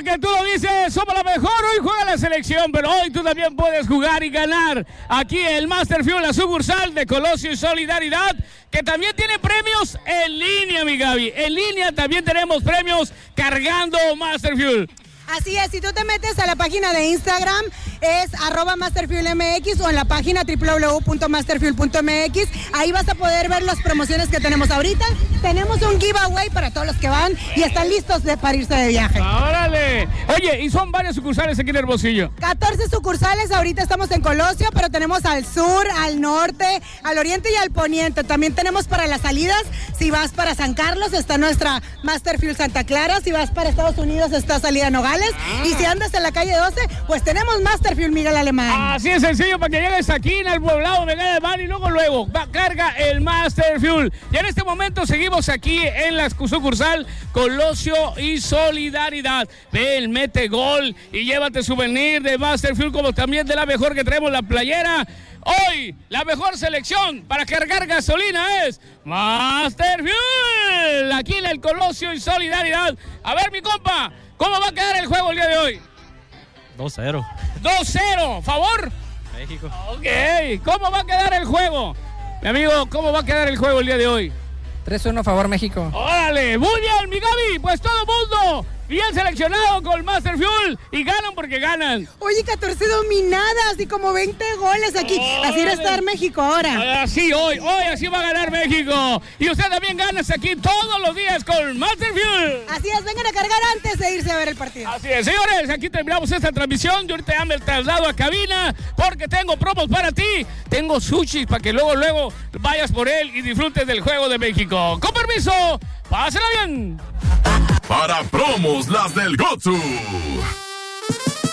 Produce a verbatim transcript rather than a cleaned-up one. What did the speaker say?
que tú lo dices, somos la mejor. Hoy juega la selección, pero hoy tú también puedes jugar y ganar. Aquí el Master Fuel, la sucursal de Colosio y Solidaridad, que también tiene premios en línea, mi Gaby. En línea también tenemos premios cargando Master Fuel. Así es, si tú te metes a la página de Instagram, es arroba masterfuelmx, o en la página doble u doble u doble u punto masterfuel punto m x, ahí vas a poder ver las promociones que tenemos ahorita. Tenemos un giveaway para todos los que van y están listos de, para irse de viaje. ¡Órale! Oye, y son varias sucursales aquí en Hermosillo. catorce sucursales, ahorita estamos en Colosio, pero tenemos al sur, al norte, al oriente y al poniente. También tenemos para las salidas, si vas para San Carlos, está nuestra Master Fuel Santa Clara, si vas para Estados Unidos, está salida Nogales. Ah. Y si andas en la calle doce, pues tenemos Master Fuel Miguel Alemán. Así es sencillo, para que llegues aquí en el poblado Miguel Alemán y luego luego va, carga el Master Fuel. Y en este momento seguimos aquí en la sucursal Colosio y Solidaridad. Ven, mete gol y llévate souvenir de Master Fuel, como también de la mejor que traemos, la playera. Hoy la mejor selección para cargar gasolina es Master Fuel, aquí en el Colosio y Solidaridad. A ver, mi compa, ¿cómo va a quedar el juego el día de hoy? dos cero. dos cero, ¿favor? México. Ok, ¿cómo va a quedar el juego? Mi amigo, ¿cómo va a quedar el juego el día de hoy? tres uno, favor México. ¡Órale! Muy bien, mi Gaby, pues todo el mundo bien seleccionado con Master Fuel y ganan porque ganan. Oye, catorce dominadas y como veinte goles aquí. ¡Órale! Así va a estar México ahora. Así hoy, hoy así va a ganar México. Y usted también gana aquí todos los días con Master Fuel. Así es, vengan a cargar antes de irse a ver el partido. Así es, señores, aquí terminamos esta transmisión. Yo ahorita me traslado a cabina porque tengo promos para ti. Tengo sushi para que luego, luego vayas por él y disfrutes del juego de México. Con permiso, pásela bien. Para promos, las del Gotsu.